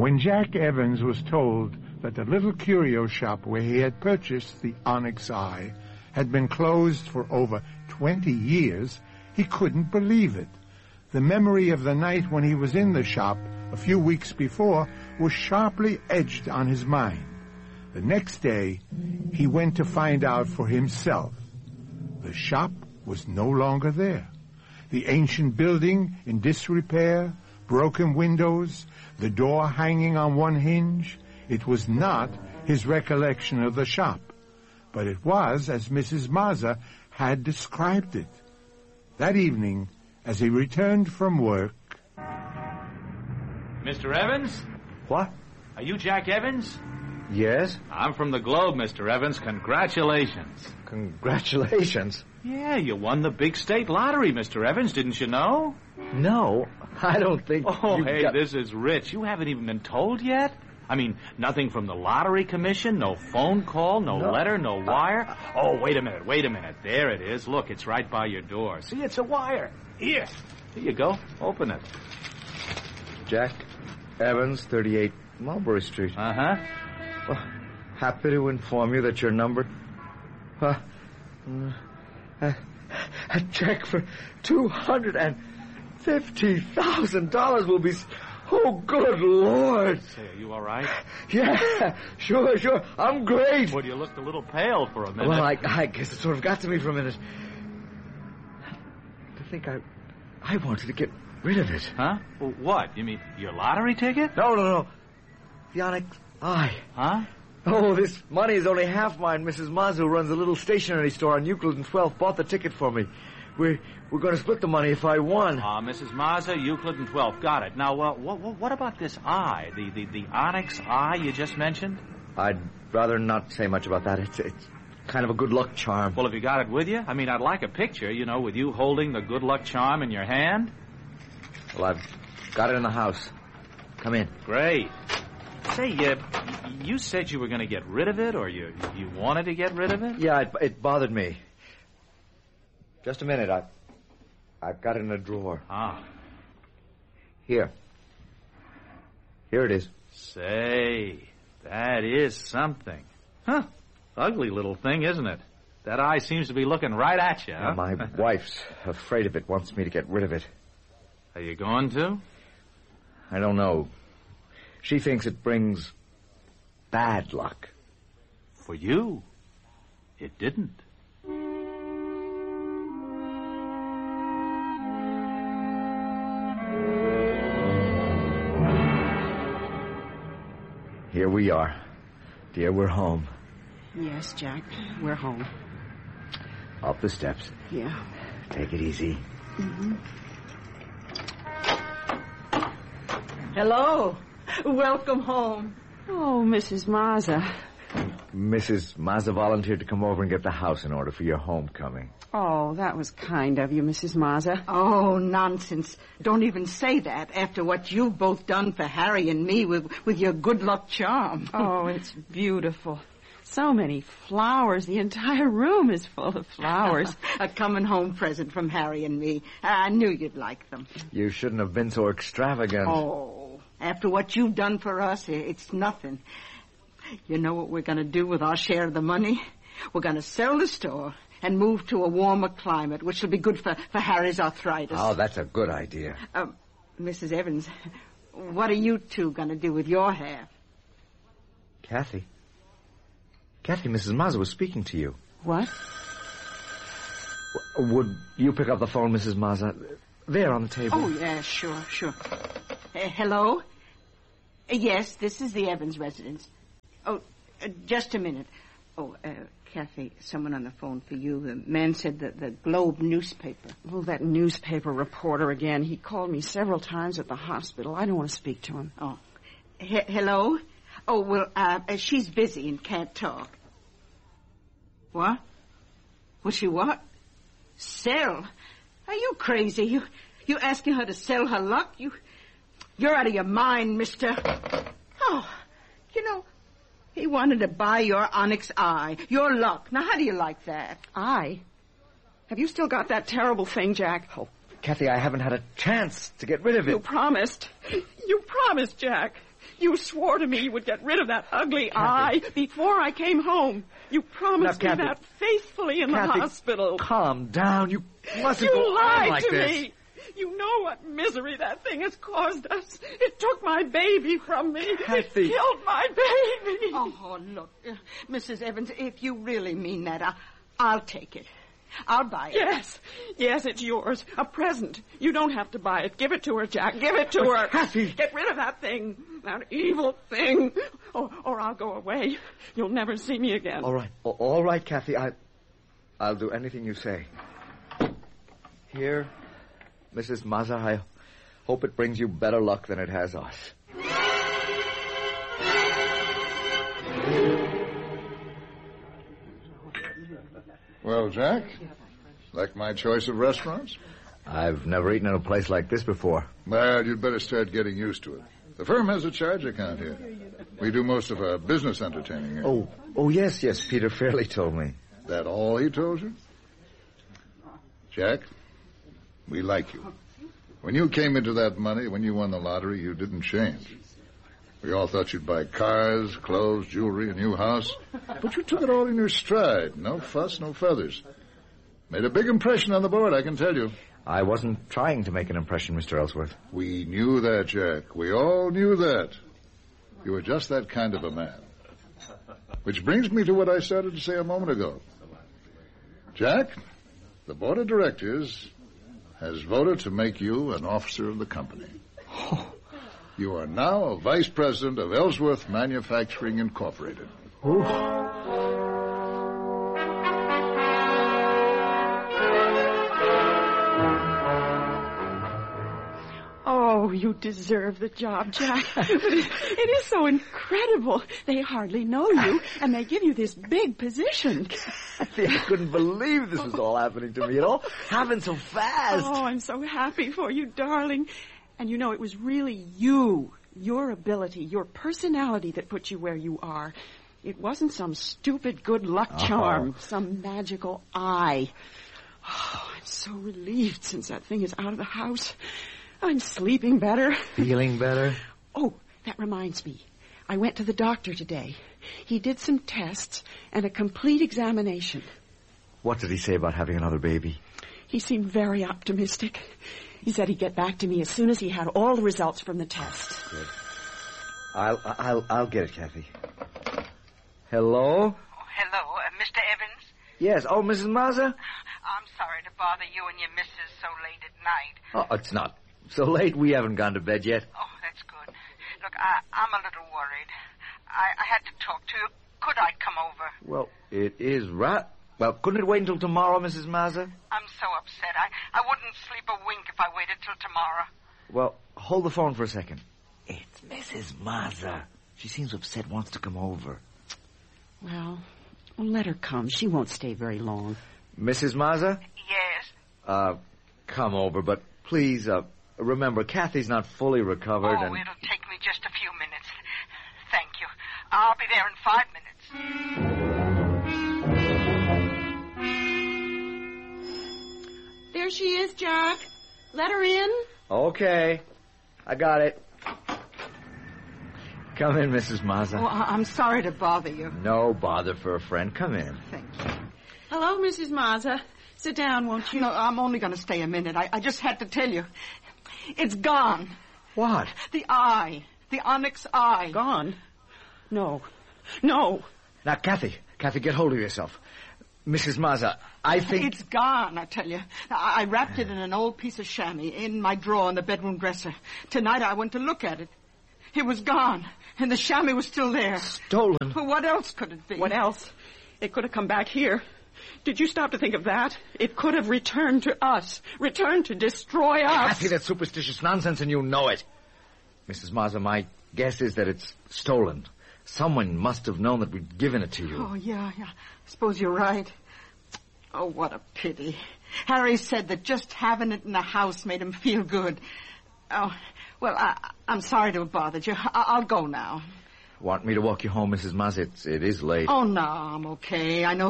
When Jack Evans was told that the little curio shop where he had purchased the onyx eye had been closed for over 20 years, he couldn't believe it. The memory of the night when he was in the shop a few weeks before was sharply etched on his mind. The next day, he went to find out for himself. The shop was no longer there. The ancient building in disrepair, broken windows, the door hanging on one hinge. It was not his recollection of the shop, but it was as Mrs. Mazza had described it. That evening, as he returned from work... Mr. Evans? What? Are you Jack Evans? Yes? I'm from the Globe, Mr. Evans. Congratulations. Congratulations? Yeah, you won the big state lottery, Mr. Evans. Didn't you know? No, I don't think... Oh, hey, this is rich. You haven't even been told yet? I mean, nothing from the lottery commission, no phone call, no letter, no wire. Oh, wait a minute. There it is. Look, it's right by your door. See, it's a wire. Here you go. Open it. Jack Evans, 38 Mulberry Street. Uh-huh. Well, happy to inform you that your number... a check for $250,000 will be... Oh, good Lord. Say, are you all right? Yeah, sure. I'm great. Well, you looked a little pale for a minute. Well, I guess it sort of got to me for a minute. To think I wanted to get rid of it. Huh? Well, what? You mean your lottery ticket? No. The onyx eye. Huh? Oh, this money is only half mine. Mrs. Mazza, who runs a little stationery store on Euclid and 12th, bought the ticket for me. We're going to split the money if I won. Mrs. Mazza, Euclid and 12th. Got it. Now, what about this eye? The onyx eye you just mentioned? I'd rather not say much about that. It's kind of a good luck charm. Well, have you got it with you? I mean, I'd like a picture, with you holding the good luck charm in your hand. Well, I've got it in the house. Come in. Great. Say, you said you were going to get rid of it, or you wanted to get rid of it? Yeah, it bothered me. Just a minute. I've got it in a drawer. Ah. Here it is. Say, that is something. Huh. Ugly little thing, isn't it? That eye seems to be looking right at you, huh? My wife's afraid of it, wants me to get rid of it. Are you going to? I don't know. She thinks it brings bad luck. For you, it didn't. Here we are. Dear, we're home. Yes, Jack, we're home. Up the steps. Yeah. Take it easy. Mm-hmm. Hello. Welcome home. Oh, Mrs. Mazza. Mrs. Mazza volunteered to come over and get the house in order for your homecoming. Oh, that was kind of you, Mrs. Mazza. Oh, nonsense. Don't even say that after what you've both done for Harry and me with your good luck charm. Oh, it's beautiful. So many flowers. The entire room is full of flowers. A coming home present from Harry and me. I knew you'd like them. You shouldn't have been so extravagant. Oh, after what you've done for us, it's nothing. You know what we're going to do with our share of the money? We're going to sell the store and move to a warmer climate, which will be good for Harry's arthritis. Oh, that's a good idea. Mrs. Evans, what are you two going to do with your hair? Kathy, Mrs. Mazza was speaking to you. What? Would you pick up the phone, Mrs. Mazza? There on the table. Oh, yeah, sure. Hello? Yes, this is the Evans residence. Oh, just a minute. Oh, Kathy, someone on the phone for you. The man said that the Globe newspaper. Oh, that newspaper reporter again. He called me several times at the hospital. I don't want to speak to him. Oh. Hello? Oh, well, she's busy and can't talk. What? Will she what? Sell? Are you crazy? You asking her to sell her luck? You're out of your mind, mister. Oh, he wanted to buy your onyx eye, your luck. Now, how do you like that? Eye? Have you still got that terrible thing, Jack? Oh, Kathy, I haven't had a chance to get rid of it. You promised. You promised, Jack. You swore to me you would get rid of that ugly eye before I came home. You promised Now, me Kathy. that faithfully in Kathy, the hospital. Calm down. You mustn't go You on lied like to this. me. You know what misery that thing has caused us. It took my baby from me. Kathy. It killed my baby. Oh, look, Mrs. Evans, if you really mean that, I'll take it. I'll buy it. Yes, it's yours. A present. You don't have to buy it. Give it to her, Jack. Give it to her. Kathy. Get rid of that thing. That evil thing. Or I'll go away. You'll never see me again. All right. All right, Kathy. I'll do anything you say. Here, Mrs. Mazza, I hope it brings you better luck than it has us. Well, Jack, like my choice of restaurants? I've never eaten in a place like this before. Well, you'd better start getting used to it. The firm has a charge account here. We do most of our business entertaining here. Oh, yes, Peter Fairley told me. That all he told you? Jack, we like you. When you came into that money, when you won the lottery, you didn't change. We all thought you'd buy cars, clothes, jewelry, a new house. But you took it all in your stride. No fuss, no feathers. Made a big impression on the board, I can tell you. I wasn't trying to make an impression, Mr. Ellsworth. We knew that, Jack. We all knew that. You were just that kind of a man. Which brings me to what I started to say a moment ago. Jack, the board of directors has voted to make you an officer of the company. You are now a vice president of Ellsworth Manufacturing Incorporated. Oh, you deserve the job, Jack. It is so incredible. They hardly know you, and they give you this big position. I couldn't believe this was all happening to me. It all happened so fast. Oh, I'm so happy for you, darling. And you know, it was really you, your ability, your personality that put you where you are. It wasn't some stupid good luck charm, some magical eye. Oh, I'm so relieved since that thing is out of the house. I'm sleeping better. Feeling better? Oh, that reminds me. I went to the doctor today. He did some tests and a complete examination. What did he say about having another baby? He seemed very optimistic. He said he'd get back to me as soon as he had all the results from the test. Good. I'll get it, Kathy. Hello? Oh, hello, Mr. Evans? Yes. Oh, Mrs. Mazza? I'm sorry to bother you and your missus so late at night. Oh, it's not so late. We haven't gone to bed yet. Oh, that's good. Look, I'm a little worried. I had to talk to you. Could I come over? Well, it is right. Well, couldn't it wait until tomorrow, Mrs. Mazza? I'm so upset. I wouldn't sleep a wink if I waited till tomorrow. Well, hold the phone for a second. It's Mrs. Mazza. She seems upset, wants to come over. Well, let her come. She won't stay very long. Mrs. Mazza? Yes? Come over, but please, remember, Kathy's not fully recovered Oh, and... it'll take me just a few minutes. Thank you. I'll be there in 5 minutes. There she is, Jack. Let her in. Okay. I got it. Come in, Mrs. Mazza. Oh, I'm sorry to bother you. No bother for a friend. Come in. Thank you. Hello, Mrs. Mazza. Sit down, won't you? No, I'm only going to stay a minute. I just had to tell you. It's gone. What? The eye. The onyx eye. Gone? No. No. Now, Kathy, get hold of yourself. Mrs. Mazza, I think... It's gone, I tell you. I wrapped it in an old piece of chamois in my drawer in the bedroom dresser. Tonight I went to look at it. It was gone, and the chamois was still there. Stolen? Well, what else could it be? What else? It could have come back here. Did you stop to think of that? It could have returned to us. Returned to destroy us. Kathy, that's superstitious nonsense, and you know it. Mrs. Mazza, my guess is that it's stolen. Someone must have known that we'd given it to you. Oh, yeah. I suppose you're right. Oh, what a pity. Harry said that just having it in the house made him feel good. Oh, well, I'm sorry to have bothered you. I'll go now. Want me to walk you home, Mrs. Mazza? It is late. Oh, no, I'm okay. I know